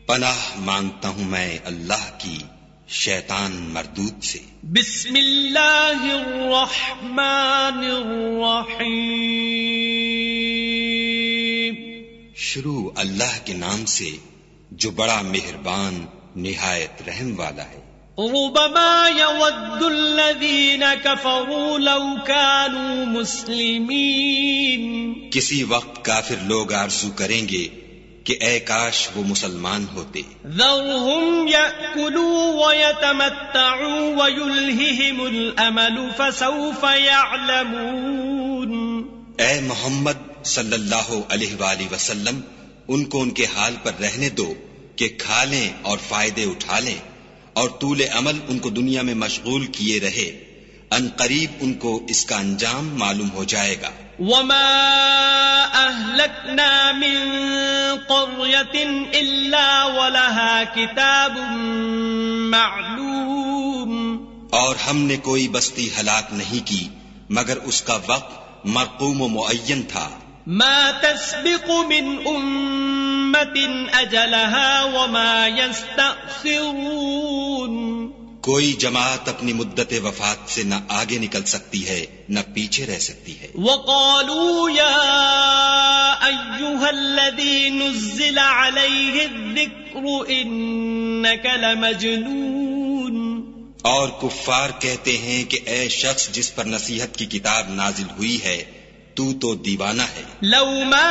پناہ مانگتا ہوں میں اللہ کی شیطان مردود سے۔ بسم اللہ الرحمن الرحیم، شروع اللہ کے نام سے جو بڑا مہربان نہایت رحم والا ہے۔ ربما يود الذين كفروا لو كانوا مسلمين، کسی وقت کافر لوگ آرزو کریں گے کہ اے کاش وہ مسلمان ہوتے۔ ذرهم يأكلوا ويتمتعوا ويلههم الأمل فسوف يعلمون۔ اے محمد صلی اللہ علیہ وآلہ وسلم، ان کو ان کے حال پر رہنے دو کہ کھا لیں اور فائدے اٹھا لیں، اور طول عمل ان کو دنیا میں مشغول کیے رہے، ان قریب ان کو اس کا انجام معلوم ہو جائے گا۔ وما أهلكنا من قرية إلا ولها كتاب معلوم، اور ہم نے کوئی بستی ہلاک نہیں کی مگر اس کا وقت مرقوم و معین تھا۔ ما تسبق من أمة أجلها وما يستأخرون، کوئی جماعت اپنی مدت وفات سے نہ آگے نکل سکتی ہے نہ پیچھے رہ سکتی ہے۔ وقالوا يا أيها الذي نزل عليه الذكر إنك لمجنون، اور کفار کہتے ہیں کہ اے شخص جس پر نصیحت کی کتاب نازل ہوئی ہے تو دیوانہ ہے۔ لو ما